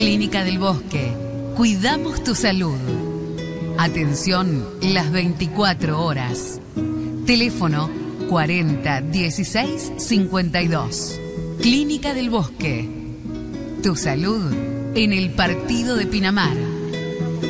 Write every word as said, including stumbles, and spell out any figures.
Clínica del Bosque. Cuidamos tu salud. Atención las veinticuatro horas. Teléfono cuarenta dieciséis cincuenta y dos. Clínica del Bosque. Tu salud en el partido de Pinamar.